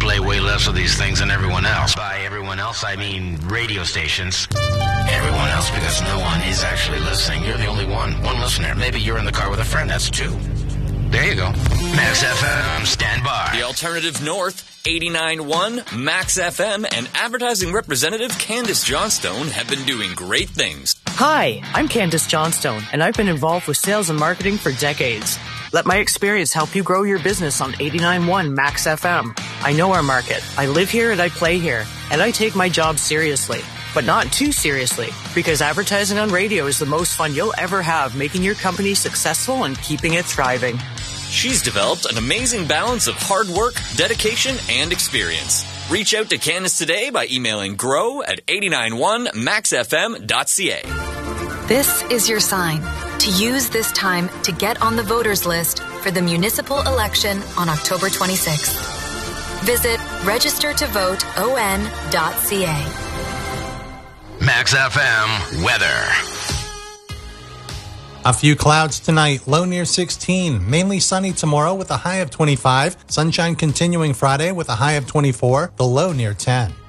play way less of these things than everyone else. By everyone else, I mean radio stations. Everyone else, because no one is actually listening. You're the only one listener. Maybe you're in the car with a friend. That's two. There you go. Max FM, stand by. The Alternative North, 89.1, Max FM, and advertising representative Candace Johnstone have been doing great things. Hi, I'm Candace Johnstone, and I've been involved with sales and marketing for decades. Let my experience help you grow your business on 89.1 Max FM. I know our market. I live here and I play here, and I take my job seriously. But not too seriously, because advertising on radio is the most fun you'll ever have, making your company successful and keeping it thriving. She's developed an amazing balance of hard work, dedication, and experience. Reach out to Candace today by emailing grow@891maxfm.ca. This is your sign to use this time to get on the voters list for the municipal election on October 26th. Visit registertovoteon.ca. Max FM weather. A few clouds tonight, low near 16. Mainly sunny tomorrow with a high of 25. Sunshine continuing Friday with a high of 24. The low near 10.